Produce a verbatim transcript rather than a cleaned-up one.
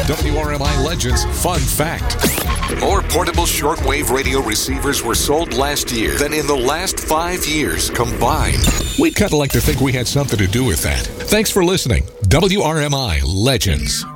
W R M I Legends Fun Fact. More portable shortwave radio receivers were sold last year than in the last five years combined. We'd kind of like to think we had something to do with that. Thanks for listening. W R M I Legends.